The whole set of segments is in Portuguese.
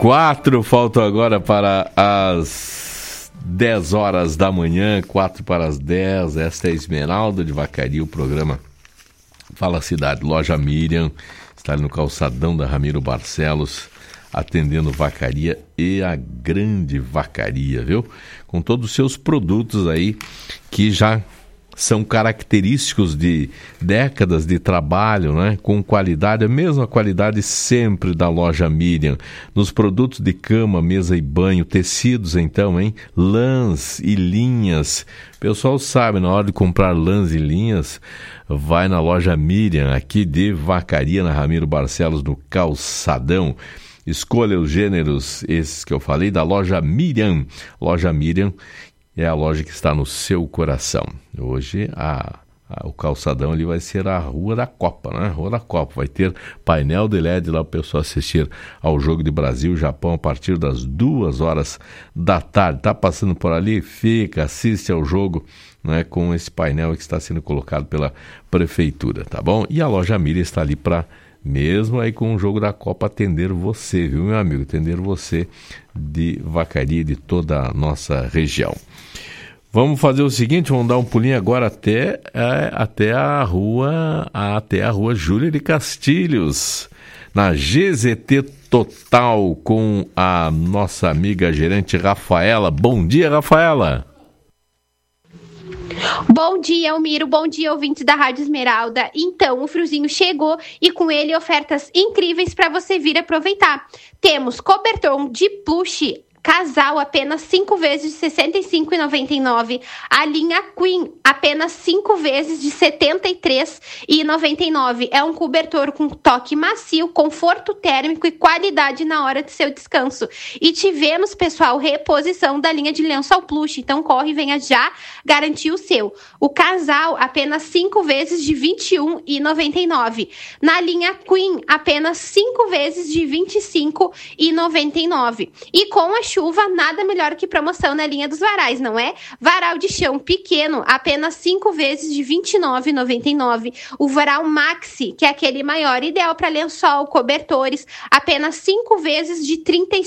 4 faltam agora para as 10 horas da manhã, 4 para as 10. Esta é a Esmeralda de Vacaria, o programa Fala Cidade. Loja Miriam está ali no calçadão da Ramiro Barcelos, atendendo Vacaria e a grande Vacaria, viu? Com todos os seus produtos aí que já são característicos de décadas de trabalho, né? Com qualidade, a mesma qualidade sempre da Loja Miriam. Nos produtos de cama, mesa e banho, tecidos então, hein? Lãs e linhas. O pessoal sabe, na hora de comprar lãs e linhas, vai na Loja Miriam, aqui de Vacaria, na Ramiro Barcelos, no calçadão. Escolha os gêneros, esses que eu falei, da Loja Miriam. Loja Miriam é a loja que está no seu coração. Hoje o calçadão ali vai ser a Rua da Copa, né? Rua da Copa. Vai ter painel de LED lá para o pessoal assistir ao jogo de Brasil e Japão a partir das 2 horas da tarde. Tá passando por ali? Fica, assiste ao jogo, né, com esse painel que está sendo colocado pela prefeitura, tá bom? E a Loja Miriam está ali para, mesmo aí com o jogo da Copa, atender você, viu, meu amigo? Atender você de Vacaria, de toda a nossa região. Vamos fazer o seguinte, vamos dar um pulinho agora até a rua Júlia de Castilhos, na GZT Total, com a nossa amiga gerente Rafaela. Bom dia, Rafaela. Bom dia, Elmiro. Bom dia, ouvintes da Rádio Esmeralda. Então, o friozinho chegou e com ele ofertas incríveis para você vir aproveitar. Temos cobertor de plush casal apenas 5 vezes de R$ 65,99. A linha Queen apenas 5 vezes de R$ 73,99. É um cobertor com toque macio, conforto térmico e qualidade na hora de seu descanso. E tivemos, pessoal, reposição da linha de lençol plush. Então corre e venha já garantir o seu. O casal apenas 5 vezes de R$ 21,99. Na linha Queen apenas 5 vezes de R$ 25,99. E com a chuva, nada melhor que promoção na linha dos varais, não é? Varal de chão pequeno, apenas 5 vezes de R$ 29,99. O varal maxi, que é aquele maior, ideal para lençol, cobertores, apenas 5 vezes de R$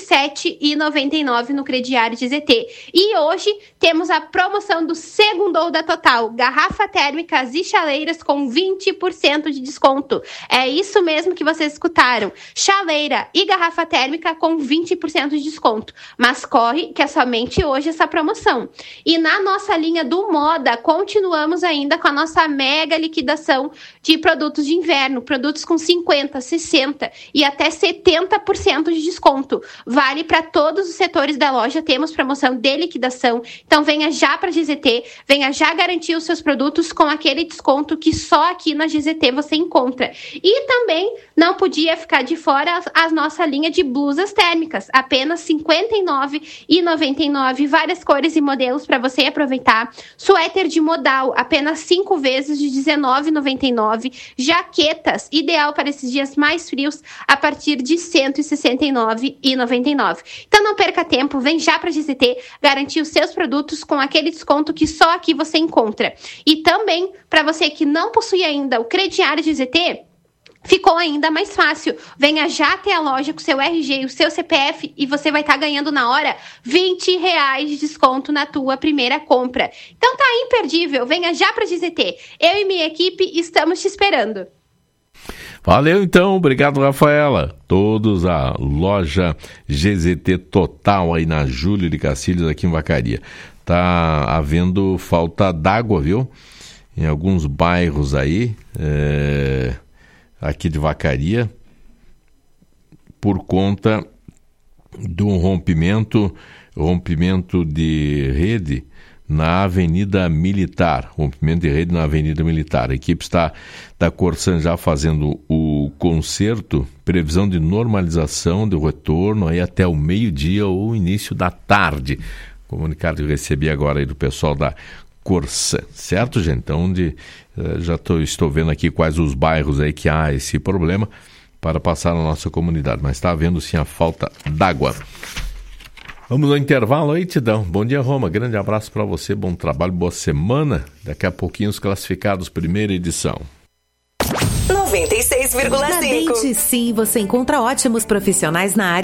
37,99 no crediário de ZT. E hoje temos a promoção do Segundou da Total, garrafa térmicas e chaleiras com 20% de desconto. É isso mesmo que vocês escutaram. Chaleira e garrafa térmica com 20% de desconto. Mas corre que é somente hoje essa promoção. E na nossa linha do Moda, continuamos ainda com a nossa mega liquidação de produtos de inverno. Produtos com 50%, 60% e até 70% de desconto. Vale para todos os setores da loja, temos promoção de liquidação. Então venha já para a GZT, venha já garantir os seus produtos com aquele desconto que só aqui na GZT você encontra. E também não podia ficar de fora a nossa linha de blusas térmicas, apenas R$ 59,99, várias cores e modelos para você aproveitar. Suéter de modal, apenas 5 vezes de R$ 19,99. Jaquetas, ideal para esses dias mais frios, a partir de R$ 169,99. Então não perca tempo, vem já para a GZT garantir os seus produtos com aquele desconto que só aqui você encontra. E também, para você que não possui ainda o crediário de GZT, ficou ainda mais fácil. Venha já até a loja com seu RG e o seu CPF e você vai estar ganhando na hora R$20 de desconto na tua primeira compra. Então tá imperdível, venha já para a GZT. Eu e minha equipe estamos te esperando. Valeu então, obrigado, Rafaela. Todos a loja GZT Total aí na Júlia de Castilhos, aqui em Vacaria. Tá havendo falta d'água, viu? Em alguns bairros aí, aqui de Vacaria, por conta do rompimento de rede na Avenida Militar. Rompimento de rede na Avenida Militar. A equipe da Corsan já fazendo o conserto, previsão de normalização do retorno aí até o meio-dia ou início da tarde. Comunicado que eu recebi agora aí do pessoal da Corsan, certo, gente? Então, já estou vendo aqui quais os bairros aí que há esse problema para passar na nossa comunidade, mas está havendo sim a falta d'água. Vamos ao intervalo aí, Tidão. Bom dia, Roma. Grande abraço para você, bom trabalho, boa semana. Daqui a pouquinho os classificados, primeira edição. 96,5. Na Dente Sim, você encontra ótimos profissionais na área